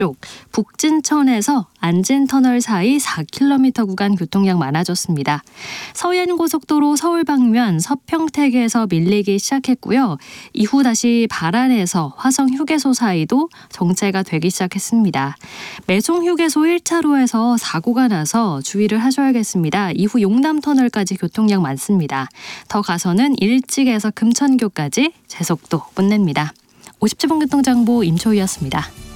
쪽 북진천에서 안진터널 사이 4km 구간 교통량 많아졌습니다. 서해안고속도로 서울 방면 서평택에서 밀리기 시작했고요. 이후 다시 발안에서 화성휴게소 사이도 정체가 되기 시작했습니다. 매송휴게소 1차로에서 사고가 나서 주의를 하셔야겠습니다. 이후 용남터널까지 교통량 많습니다. 더 가서는 일찍에서 금천교까지 제속도 못 냅니다. 57분 교통정보 임초희였습니다.